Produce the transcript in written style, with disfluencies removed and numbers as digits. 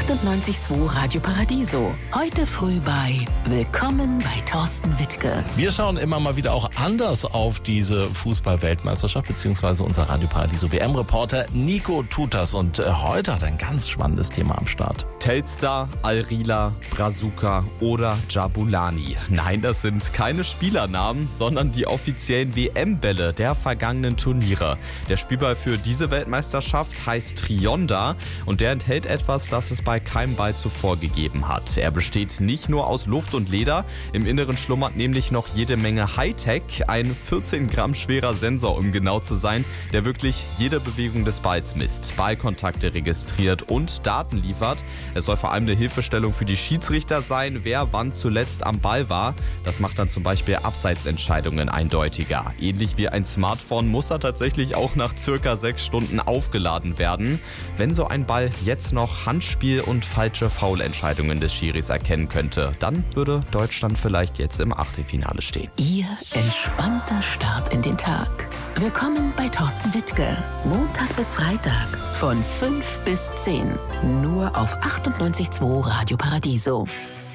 98.2 Radio Paradiso. Heute früh bei Willkommen bei Thorsten Wittke. Wir schauen immer mal wieder auch anders auf diese Fußball-Weltmeisterschaft, beziehungsweise unser Radio Paradiso WM-Reporter Nico tut das. Und heute hat er ein ganz spannendes Thema am Start. Telstar, Al-Rihla, Brazuca oder Jabulani. Nein, das sind keine Spielernamen, sondern die offiziellen WM-Bälle der vergangenen Turniere. Der Spielball für diese Weltmeisterschaft heißt Trionda und der enthält etwas, das es bei keinem Ball zuvor gegeben hat. Er besteht nicht nur aus Luft und Leder, im Inneren schlummert nämlich noch jede Menge Hightech, ein 14 Gramm schwerer Sensor, um genau zu sein, der wirklich jede Bewegung des Balls misst, Ballkontakte registriert und Daten liefert. Es soll vor allem eine Hilfestellung für die Schiedsrichter sein, wer wann zuletzt am Ball war. Das macht dann zum Beispiel Abseitsentscheidungen eindeutiger. Ähnlich wie ein Smartphone muss er tatsächlich auch nach circa 6 Stunden aufgeladen werden. Wenn so ein Ball jetzt noch Handspiel und falsche Foulentscheidungen des Schiris erkennen könnte, dann würde Deutschland vielleicht jetzt im Achtelfinale stehen. Ihr entspannter Start in den Tag. Willkommen bei Thorsten Wittke. Montag bis Freitag von 5 bis 10. Nur auf 98.2 Radio Paradiso.